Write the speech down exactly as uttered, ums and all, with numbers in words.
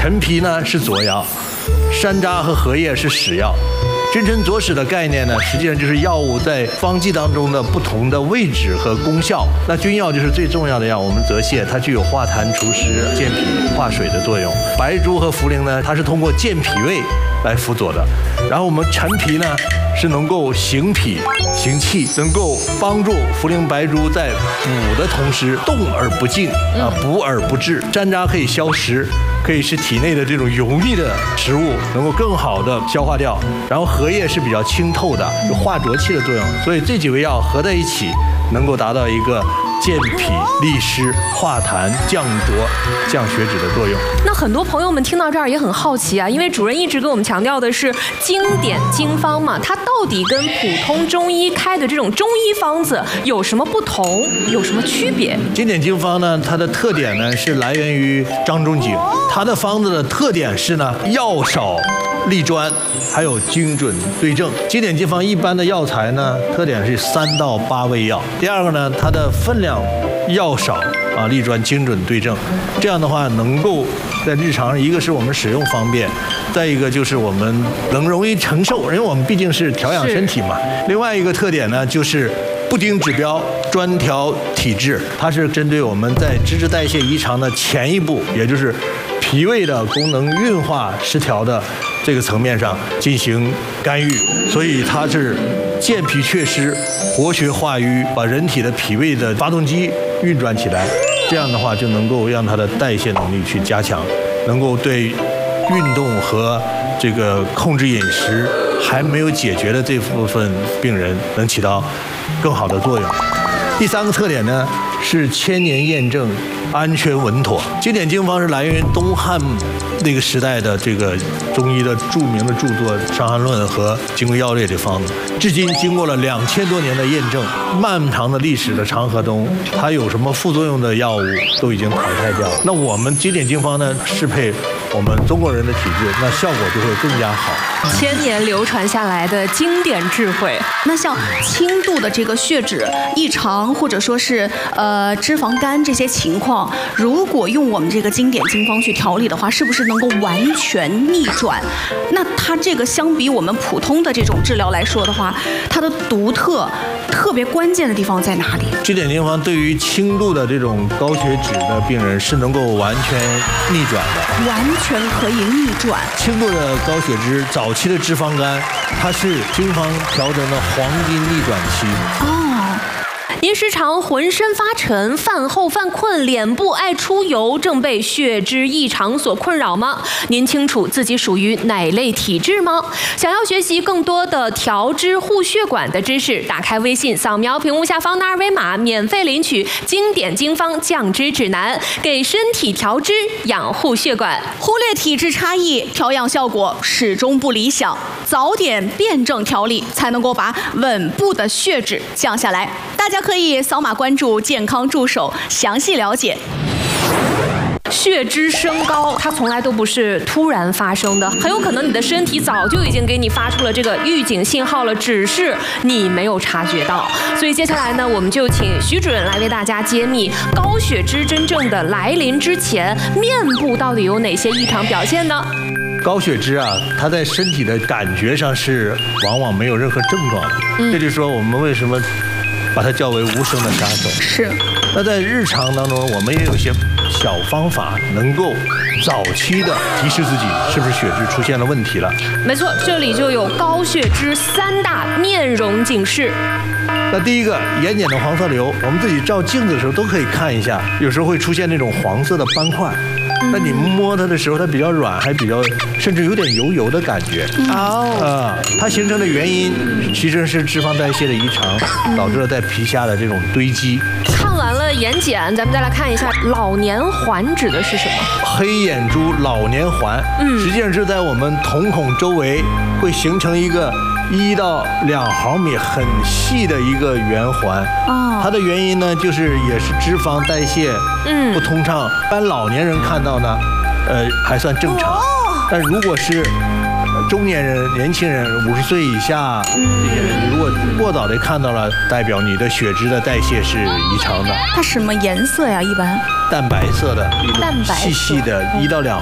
陈皮呢是佐药，山楂和荷叶是使药。君臣佐使的概念呢，实际上就是药物在方剂当中的不同的位置和功效。那君药就是最重要的药，我们泽泻它具有化痰除湿、健脾化水的作用。白术和茯苓呢，它是通过健脾胃来辅佐的。然后我们陈皮呢，是能够行脾行气，能够帮助茯苓白术在补的同时动而不静啊，补而不滞。山楂可以消食，可以使体内的这种油腻的食物能够更好的消化掉。然后荷叶是比较清透的，有化浊气的作用，所以这几味药合在一起，能够达到一个健脾利湿、化痰、降浊、降血脂的作用。 那很多朋友们听到这儿也很好奇啊，因为主任一直跟我们强调的是经典经方嘛，它到底跟普通中医开的这种中医方子有什么不同，有什么区别？ 经典经方呢，它的特点呢是来源于张仲景，它的方子的特点是呢药少力专，还有精准对症。经典经方一般的药材呢，特点是三到八味药。第二个呢，它的分量药少啊，力专，精准对症。这样的话，能够在日常，一个是我们使用方便，再一个就是我们能容易承受，因为我们毕竟是调养身体嘛。另外一个特点呢，就是不盯指标，专调体质。它是针对我们在脂质代谢异常的前一步，也就是脾胃的功能运化失调的这个层面上进行干预，所以它是健脾祛湿、活血化瘀，把人体的脾胃的发动机运转起来。这样的话就能够让它的代谢能力去加强，能够对运动和这个控制饮食还没有解决的这部分病人能起到更好的作用。第三个特点呢是千年验证，安全稳妥。经典经方是来源于东汉那个时代的这个中医的著名的著作《伤寒论》和《金匮要略》的方子，至今经过了两千多年的验证，漫长的历史的长河中，它有什么副作用的药物都已经淘汰掉了。那我们经典经方呢，适配我们中国人的体质，那效果就会更加好。 千年流传下来的经典智慧。 那像轻度的这个血脂异常，或者说是呃脂肪肝这些情况，如果用我们这个经典经方去调理的话，是不是能够完全逆转？那它这个相比我们普通的这种治疗来说的话，它的独特特别关键的地方在哪里？ 经典经方对于轻度的这种高血脂的病人是能够完全逆转的， 完全可以逆转。 轻度的高血脂、早期的脂肪肝，它是经方调整的黄金逆转期。 哦。 您时常浑身发沉，饭后犯困，脸部爱出油，正被血脂异常所困扰吗？您清楚自己属于哪类体质吗？想要学习更多的调脂护血管的知识，打开微信，扫描屏幕下方的二维码，免费领取经典经方降脂指南，给身体调脂，养护血管。 忽略体质差异，调养效果始终不理想。早点辩证调理，才能够把稳步的血脂降下来。大家可以扫码关注健康助手，详细了解。 血脂升高，它从来都不是突然发生的，很有可能你的身体早就已经给你发出了这个预警信号了，只是你没有察觉到。所以接下来呢，我们就请徐主任来为大家揭秘高血脂真正的来临之前，面部到底有哪些异常表现呢？ 高血脂啊，它在身体的感觉上是往往没有任何症状的，嗯、这就是说我们为什么把它叫为无声的杀手。 是。 那在日常当中，我们也有些小方法能够早期的提示自己是不是血脂出现了问题了。 没错，这里就有高血脂三大面容警示。 那第一个，眼睑的黄色瘤，我们自己照镜子的时候都可以看一下，有时候会出现那种黄色的斑块。那你摸它的时候，它比较软，还比较甚至有点油油的感觉。 哦， 啊，它形成的原因其实是脂肪代谢的异常，导致了在皮下的这种堆积。 看完了眼睑，咱们再来看一下老年环指的是什么？ 黑眼珠老年环，嗯，实际上是在我们瞳孔周围会形成一个一到两毫米很细的一个圆环。哦，它的原因呢，就是也是脂肪代谢嗯不通畅。一般老年人看到呢，呃还算正常，但如果是中年人、年轻人，五十岁以下这些人，你如果过早的看到了，代表你的血脂的代谢是异常的。 它什么颜色呀？一般淡白色的， 淡白细细的，一到两